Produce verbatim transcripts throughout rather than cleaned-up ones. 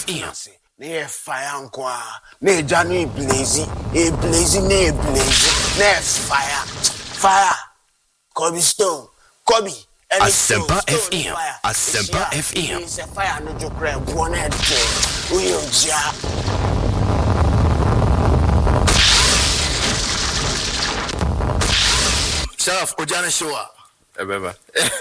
F M. Ne fire nkwa. Ne janu blazy, e blazy ne blazy. Ne fire. Fire. Kobe Stone. Kobe. Asempa F M. Asempa F M. It's a fire no joke. One head. We are. Sheriff Ojana Showa. Obeba.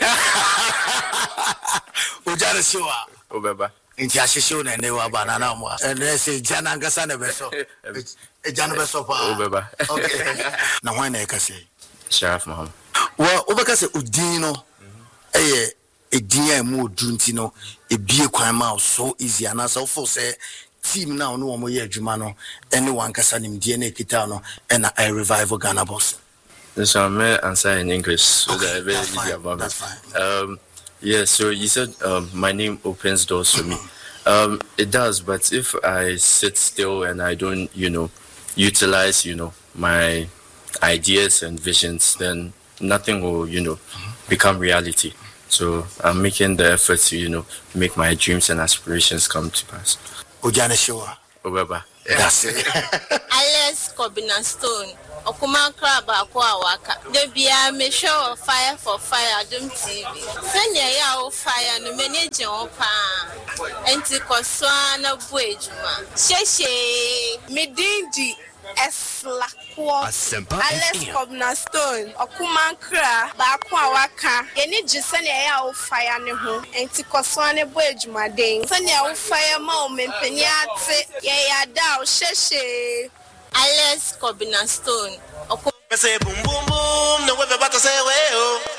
Ojana Showa. Obeba. Inti ashisho na newa banana mwa. And they say jana ngasa na beso. E jana beso pa. Obeba. Okay. Na wana eka say. Sheriff Muhammad. Well, obeka say udino. Eye edin e mu odunti no e bie kwan ma so easy and so for say team now no mo ye adwuma no anyone kasa nim die na ekita no e na I revive Ghana boss. So I'm going to answer in English so okay, that I very easy fine, about that's it. Fine. Um, yeah, so you said um, my name opens doors for me. Um, it does, but if I sit still and I don't, you know, utilize, you know, my ideas and visions, then nothing will, you know, become reality. So I'm making the effort to, you know, make my dreams and aspirations come to pass. Ojana Showa. Obeba. That's it. Alex Kobina Stone. Okuma crab akwa waka. Debia me show fire for fire dum T V. Senya ya o fire no manage on pa. Enti koswa na buejuma. Sheshe medindi eslakwo. Asempa Alex F M. Kobina Stone. Okuma crab akwa waka. Yeni ji senya ya o fire ne ho. Enti koswa ne buejuma den. Senya o fire ma o mempeni ate. Ye ya da o sheshe. Alex Kobina Stone. Say boom boom boom, no way about to say way oh.